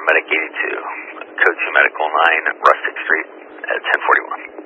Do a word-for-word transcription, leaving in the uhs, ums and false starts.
Medic eighty-two, Code two Medical nine, Rustic Street at ten forty-one.